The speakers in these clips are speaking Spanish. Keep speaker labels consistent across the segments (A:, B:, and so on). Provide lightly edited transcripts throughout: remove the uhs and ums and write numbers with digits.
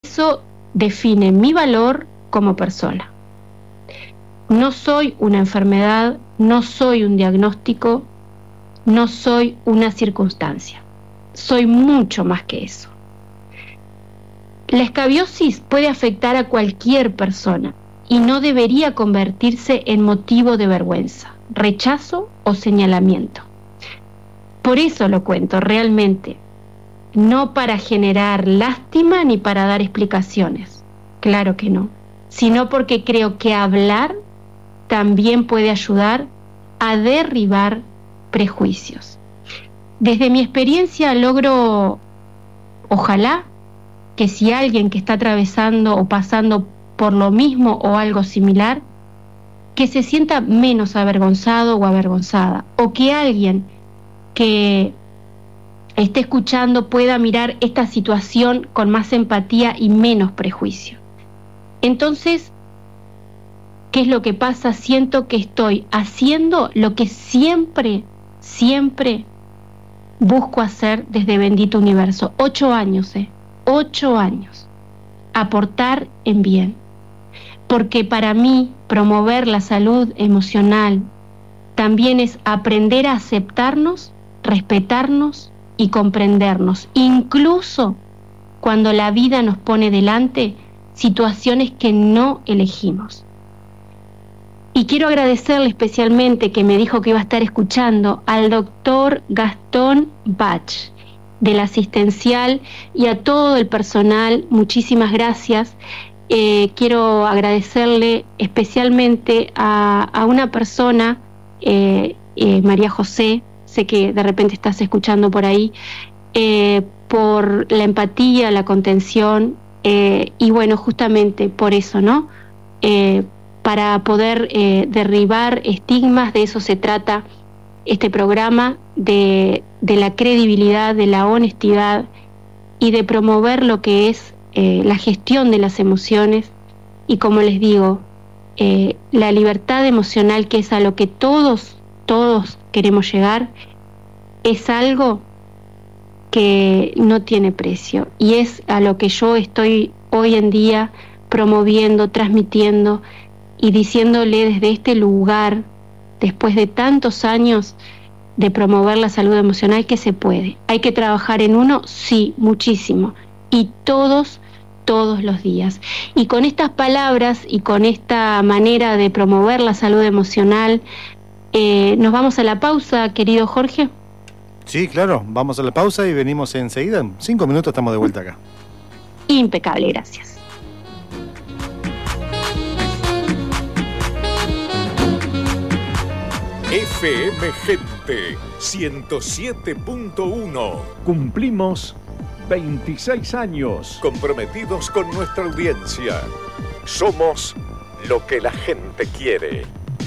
A: eso define mi valor como persona. No soy una enfermedad, no soy un diagnóstico, no soy una circunstancia. Soy mucho más que eso. La escabiosis puede afectar a cualquier persona y no debería convertirse en motivo de vergüenza, rechazo o señalamiento. Por eso lo cuento realmente, no para generar lástima ni para dar explicaciones, claro que no, sino porque creo que hablar también puede ayudar a derribar prejuicios. Desde mi experiencia logro, ojalá, que si alguien que está atravesando o pasando por lo mismo o algo similar, que se sienta menos avergonzado o avergonzada, o que alguien que esté escuchando pueda mirar esta situación con más empatía y menos prejuicio. Entonces, ¿qué es lo que pasa? Siento que estoy haciendo lo que siempre busco hacer desde Bendito Universo. 8 años, 8 años. Aportar en bien. Porque para mí, promover la salud emocional también es aprender a aceptarnos, respetarnos y comprendernos, incluso cuando la vida nos pone delante situaciones que no elegimos. Y quiero agradecerle especialmente, que me dijo que iba a estar escuchando, al doctor Gastón Bach, de la Asistencial, y a todo el personal. Muchísimas gracias. Quiero agradecerle especialmente a una persona, María José, sé que de repente estás escuchando por ahí, por la empatía, la contención, y bueno, justamente por eso, ¿no? Para poder derribar estigmas, de eso se trata este programa, de la credibilidad, de la honestidad y de promover lo que es la gestión de las emociones y, como les digo, la libertad emocional, que es a lo que todos queremos llegar, es algo que no tiene precio y es a lo que yo estoy hoy en día promoviendo, transmitiendo y diciéndole desde este lugar, después de tantos años de promover la salud emocional, que se puede. Hay que trabajar en uno, sí, muchísimo, y todos los días. Y con estas palabras y con esta manera de promover la salud emocional, nos vamos a la pausa, querido Jorge.
B: Sí, claro, vamos a la pausa y venimos enseguida. En 5 minutos estamos de vuelta acá.
A: Impecable, gracias.
C: FM Gente 107.1.
D: Cumplimos 26 años.
C: Comprometidos con nuestra audiencia. Somos lo que la gente quiere.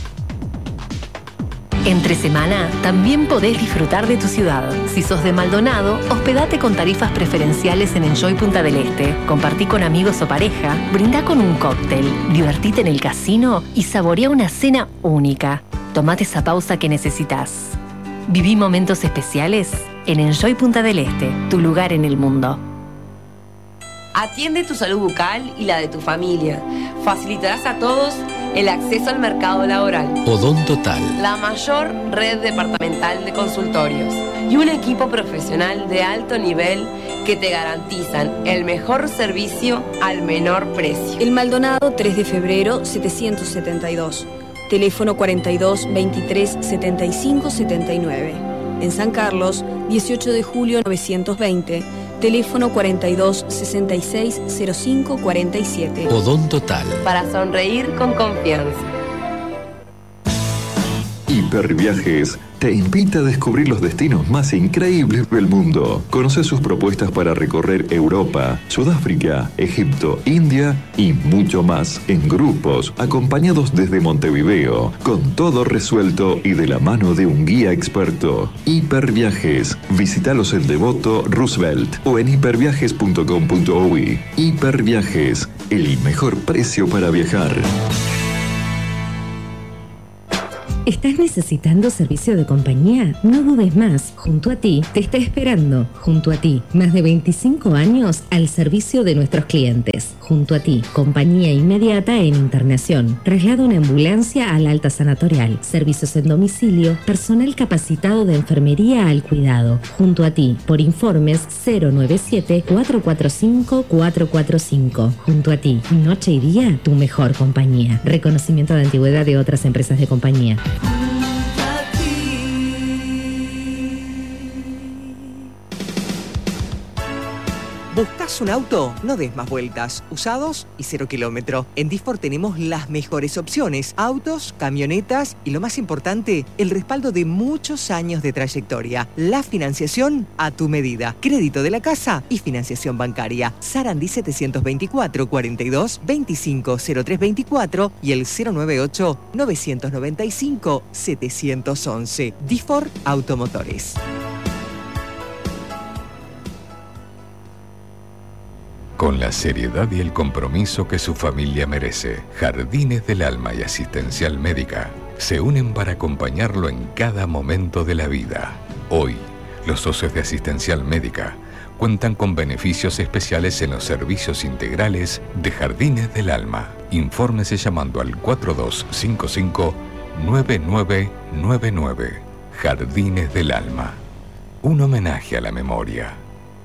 E: Entre semana también podés disfrutar de tu ciudad. Si sos de Maldonado, hospedate con tarifas preferenciales en Enjoy Punta del Este. Compartí con amigos o pareja, brindá con un cóctel, divertite en el casino y saborea una cena única. Tomate esa pausa que necesitas. Viví momentos especiales en Enjoy Punta del Este, tu lugar en el mundo.
F: Atiende tu salud bucal y la de tu familia. Facilitarás a todos el acceso al mercado laboral.
G: Odontotal,
F: La mayor red departamental de consultorios y un equipo profesional de alto nivel que te garantizan el mejor servicio al menor precio.
H: El Maldonado 3 de febrero 772. Teléfono 42 23 75 79. En San Carlos, 18 de julio 920. Teléfono 42 66 05 47.
G: Odontotal.
F: Para sonreír con confianza.
I: Hiperviajes te invita a descubrir los destinos más increíbles del mundo. Conoce sus propuestas para recorrer Europa, Sudáfrica, Egipto, India y mucho más en grupos, acompañados desde Montevideo, con todo resuelto y de la mano de un guía experto. Hiperviajes. Visítalos en Devoto, Roosevelt o en hiperviajes.com.uy. Hiperviajes, el mejor precio para viajar.
G: ¿Estás necesitando servicio de compañía? No dudes más. Junto a ti te está esperando. Junto a ti, más de 25 años al servicio de nuestros clientes. Junto a ti, compañía inmediata en internación. Traslado en ambulancia al alta sanatorial. Servicios en domicilio. Personal capacitado de enfermería al cuidado. Junto a ti, por informes 097-445-445. Junto a ti, noche y día, tu mejor compañía. Reconocimiento de antigüedad de otras empresas de compañía.
J: ¿Buscas un auto? No des más vueltas. Usados y 0 kilómetro. En Disfor tenemos las mejores opciones. Autos, camionetas y lo más importante, el respaldo de muchos años de trayectoria. La financiación a tu medida. Crédito de la casa y financiación bancaria. Sarandí 724 42 25 0324 y el 098 995 711. Disfor Automotores.
K: Con la seriedad y el compromiso que su familia merece, Jardines del Alma y Asistencial Médica se unen para acompañarlo en cada momento de la vida. Hoy, los socios de Asistencial Médica cuentan con beneficios especiales en los servicios integrales de Jardines del Alma. Infórmese llamando al 4255-9999. Jardines del Alma. Un homenaje a la memoria.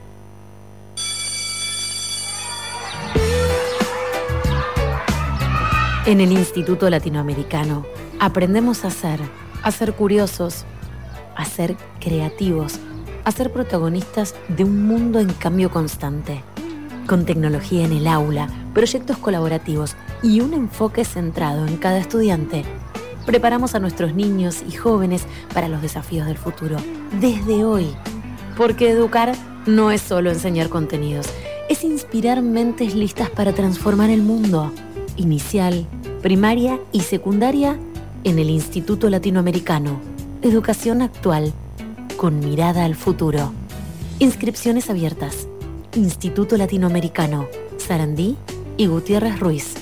E: En el Instituto Latinoamericano aprendemos a ser curiosos, a ser creativos, a ser protagonistas de un mundo en cambio constante. Con tecnología en el aula, proyectos colaborativos y un enfoque centrado en cada estudiante, preparamos a nuestros niños y jóvenes para los desafíos del futuro, desde hoy. Porque educar no es solo enseñar contenidos, es inspirar mentes listas para transformar el mundo. Inicial, primaria y secundaria en el Instituto Latinoamericano. Educación actual, con mirada al futuro. Inscripciones abiertas. Instituto Latinoamericano, Sarandí y Gutiérrez Ruiz.